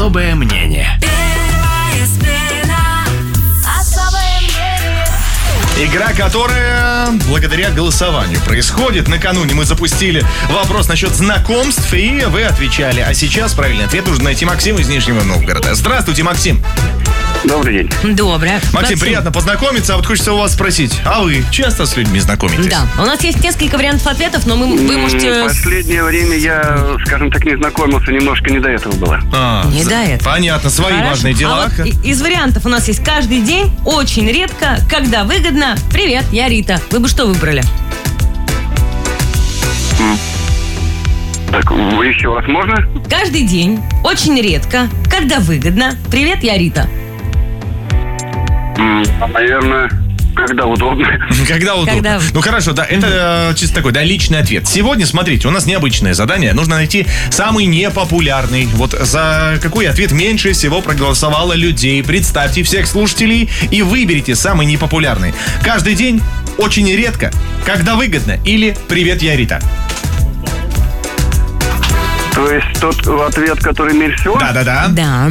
Особое мнение. Игра, которая благодаря голосованию происходит. Накануне мы запустили вопрос насчет знакомств, и вы отвечали. А сейчас правильный ответ нужно найти Максиму из Нижнего Новгорода. Здравствуйте, Максим. Добрый день. Доброе. Максим, приятно познакомиться. А вот хочется у вас спросить, а вы часто с людьми знакомитесь? Да, у нас есть несколько вариантов ответов, но вы можете... В последнее время я, скажем так, не знакомился, немножко не до этого было. Не до этого. Понятно, свои Хорошо. важные дела. А вот из вариантов у нас есть каждый день, очень редко, когда выгодно. Привет, я Рита. Вы бы что выбрали? Так, еще раз можно? Каждый день, очень редко, когда выгодно. Привет, я Рита. Наверное, когда удобно. Когда удобно. Ну хорошо, да, это чисто такой, да, личный ответ. Сегодня, смотрите, у нас необычное задание. Нужно найти самый непопулярный. Вот за какой ответ меньше всего проголосовало людей. Представьте всех слушателей и выберите самый непопулярный. Каждый день, очень редко, когда выгодно или «Привет, я Рита». То есть тот ответ, который меньше всего? Да. Да.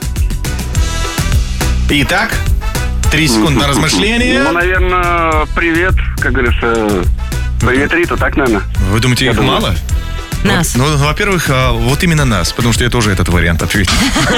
Итак, 3 секунды на размышление. Ну, наверное, привет, как говорится, привет, Рита, так, наверное. Вы думаете, их мало? Нас. Ну, во-первых, вот именно нас, потому что я тоже этот вариант ответил.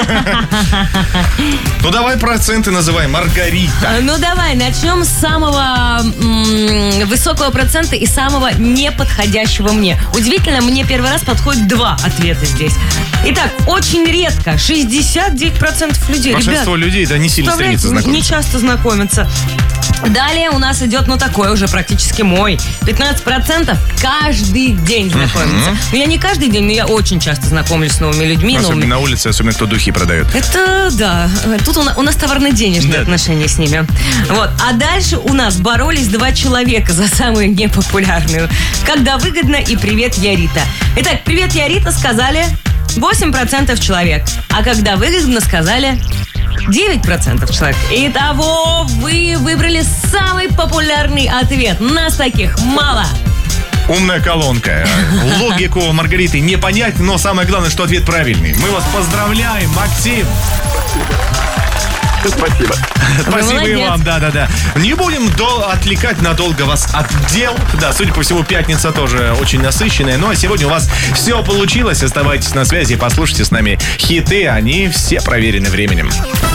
Ну, давай проценты называй, Маргарита. Ну, давай, начнем с самого высокого процента и самого неподходящего мне. Удивительно, мне первый раз подходит 2 ответа здесь. Итак, очень редко, 69% людей. Большинство людей, да, не сильно стремится знакомиться. Не часто знакомятся. Далее у нас идет, такой уже практически мой. 15% каждый день знакомиться. Ну, я не каждый день, но я очень часто знакомлюсь с новыми людьми. Особенно на улице, особенно кто духи продает. Это, да. Тут у нас товарно-денежные отношения с ними. Вот. А дальше у нас боролись 2 человека за самую непопулярную. Когда выгодно и «Привет, я Рита». Итак, «Привет, я Рита» сказали 8% человек. А когда выгодно сказали 9% человек. Итого вы выбрали самый популярный ответ. Нас таких мало. Умная колонка. Логику Маргариты не понять, но самое главное, что ответ правильный. Мы вас поздравляем, Максим. Спасибо. Спасибо и вам, да. Не будем отвлекать надолго вас от дел. Да, судя по всему, пятница тоже очень насыщенная. Ну, а сегодня у вас все получилось. Оставайтесь на связи и послушайте с нами хиты. Они все проверены временем.